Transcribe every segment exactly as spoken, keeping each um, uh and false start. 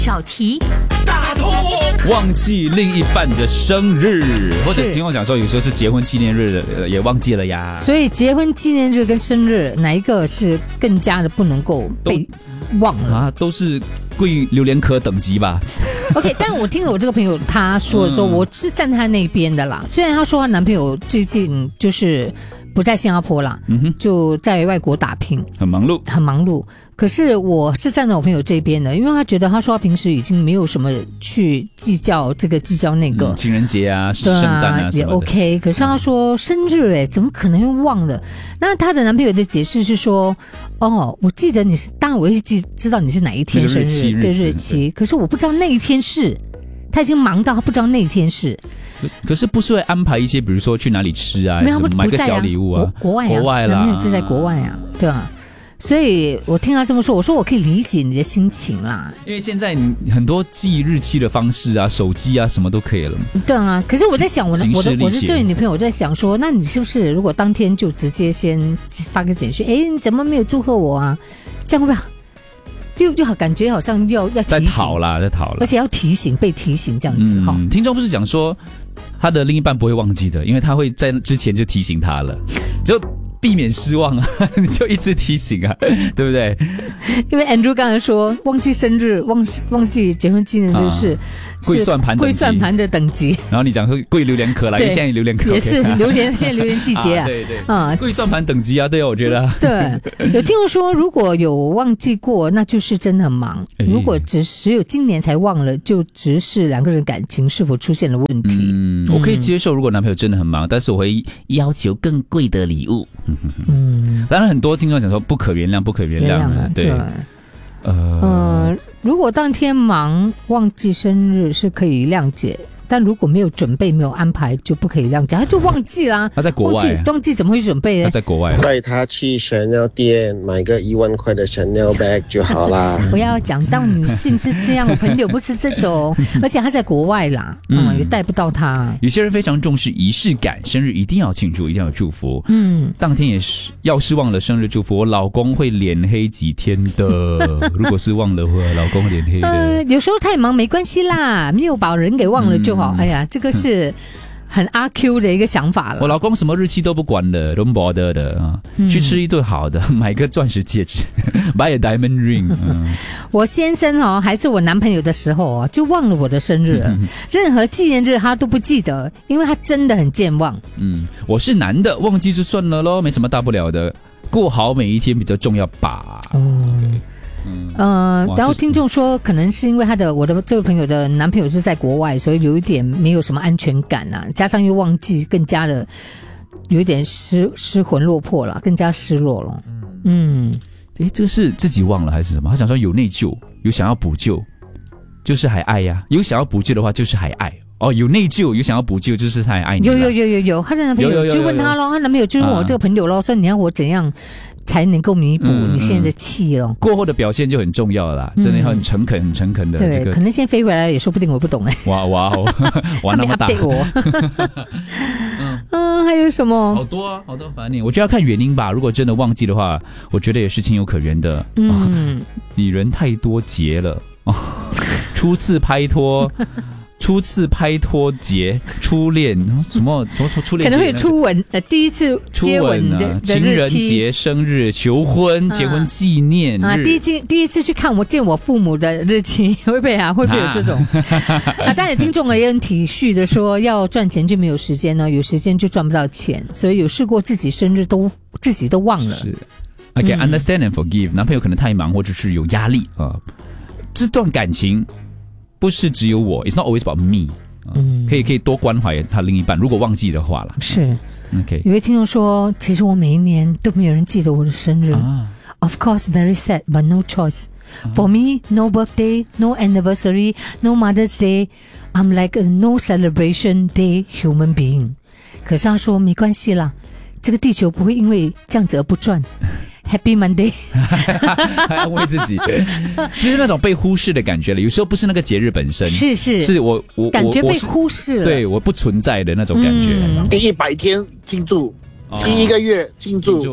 小题大通忘记另一半的生日，或者听我讲说，有时候是结婚纪念日也忘记了呀。 所以结婚纪念日跟生日哪一个是更加的不能够被忘了啊？都是贵榴莲壳等级吧。 OK， 但我听了我这个朋友他说的时候，嗯、我是站他那边的啦。虽然他说她男朋友最近就是不在新加坡啦，嗯哼，就在外国打拼， 很忙碌， 很忙碌。可是我是站在我朋友这边的，因为他觉得他说他平时已经没有什么去计较这个计较那个、 嗯、情人节啊、圣诞啊也 OK。可是他说生日哎，怎么可能会忘了？那她的男朋友的解释是说，哦，我记得你是，当然我也记知道你是哪一天生日， 那个、日期对日期，可是我不知道那一天是。他已经忙到他不知道那一天是， 可是不是会安排一些，比如说去哪里吃啊， 没有， 买个小礼物啊， 国外啊， 国外啦， 男朋友是在国外啊，对啊。所以我听他这么说，我说我可以理解你的心情啦， 因为现在很多记日期的方式啊，手机啊什么都可以了。 对啊，可是我在想，我的我的我的这位女朋友，我在想说，那你是不是如果当天就直接先发个简讯，哎，你怎么没有祝贺我啊？这样会不会？就就好感觉好像要要提醒在讨啦，在讨啦， 而且要提醒被提醒这样子哈、 嗯。听众不是讲说他的另一半不会忘记的，因为他会在之前就提醒他了，就避免失望啊，你就一直提醒啊，对不对？ 因为 Andrew 刚才说忘记生日、忘忘记结婚纪念日是。 贵算盘， 贵算盘的等级。 然后你讲说贵榴莲壳啦，因为现在榴莲壳也是榴莲，现在榴莲季节啊， 啊对对啊，贵算盘等级啊，对，我觉得。 对，有听说如果有忘记过，那就是真的很忙；如果只只有今年才忘了，就只是两个人感情是否出现了问题。 嗯，我可以接受，如果男朋友真的很忙，但是我会要求更贵的礼物。嗯，当然很多听众讲说不可原谅，不可原谅啊，对。 对呃, 呃，如果当天忙忘记生日是可以谅解，但如果没有准备没有安排就不可以谅解，他就忘记啦。 他在国外、啊， 忘记忘记怎么会准备呢？ 他在国外、啊， 带他去Chanel店买个一万块的Chanel bag 就好啦。 不要讲到女性是这样，我朋友不是这种，而且他在国外啦，嗯，嗯也带不到他。 有些人非常重视仪式感，生日一定要庆祝，一定要有祝福。嗯，当天也是，要是忘了生日祝福，我老公会脸黑几天的。如果是忘了，我老公会脸黑的。 呃，有时候太忙没关系啦，没有把人给忘了就好。嗯、哎呀，这个是很阿 Q 的一个想法了。 我老公什么日期都不管的，都不 bother 的啊、嗯，去吃一顿好的，买个钻石戒指 ，buy a diamond ring、嗯。 我先生哦，还是我男朋友的时候哦，就忘了我的生日了，任何纪念日他都不记得，因为他真的很健忘。 嗯，我是男的，忘记就算了咯，没什么大不了的，过好每一天比较重要吧。哦。Okay。 嗯，呃，然后听众说，可能是因为他的我的这位朋友的男朋友是在国外，所以有一点没有什么安全感啊，加上又忘记，更加的有一点失失魂落魄了，更加失落了。嗯， 诶，这个是自己忘了还是什么？他想说有内疚，有想要补救，就是还爱呀；有想要补救的话，就是还爱。哦，有内疚，有想要补救，就是他还爱你。 有有有有有，他的男朋友就问他咯，他男朋友就问我这个朋友咯，说你要我怎样才能够弥补你现在的气哦、嗯嗯？ 过后的表现就很重要了啦，真的很诚恳、很诚恳的。 对、 这个， 可能先飞回来也说不定，我不懂哎。 哇哇哦，玩那么大！ 他没 update 我。嗯，还有什么？ 好多啊，好多烦你。我觉得要看原因吧。如果真的忘记的话，我觉得也是情有可原的。嗯，哦、你人太多节了。哦、初次拍拖。初次拍拖节、初恋什么什么初恋节， 可能会初吻，呃，第一次接吻的、啊、 情人节、生日、求婚、啊、结婚纪念日啊， 第一次第一次去看我见我父母的日期，会不会啊？会不会有这种？啊，当然听众也很体恤的说，要赚钱就没有时间呢，有时间就赚不到钱，所以有试过自己生日都自己都忘了。 是 ，I can understand and forgive、嗯。男朋友可能太忙或者是有压力啊，这段感情。不是只有我 ，It's not always about me、嗯。可以可以多关怀他另一半，如果忘记的话啦。 是 ，OK。 有位听众说，其实我每一年都没有人记得我的生日。啊、Of course, very sad, but no choice. For me, no birthday, no anniversary, no Mother's Day. I'm like a no celebration day human being. 可是他说没关系啦，这个地球不会因为这样子而不转。Happy Monday 还安慰自己就是那种被忽视的感觉了，有时候不是那个节日本身， 是是是我我感觉被忽视了， 对，我不存在的那种感觉、 嗯、第一百天庆祝、哦、第一个月庆祝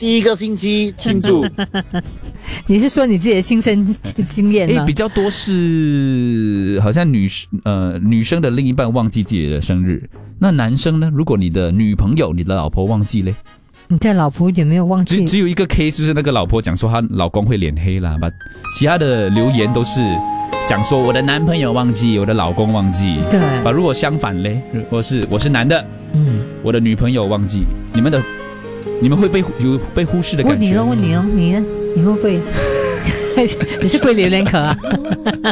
第一个星期庆祝。 你是说你自己的亲身经验吗？ 诶，比较多是好像女呃女生的另一半忘记自己的生日，那男生呢？如果你的女朋友、你的老婆忘记嘞？ 你的老婆有没有忘记？ 只只有一个 case， 就是那个老婆讲说她老公会脸黑啦，把其他的留言都是讲说我的男朋友忘记，我的老公忘记。 对， 把如果相反嘞，如果是我是男的， 嗯， 我的女朋友忘记，你们的你们会被有被忽视的感觉？ 问你了，问你了，你呢？你会不会？你是龟榴莲壳啊？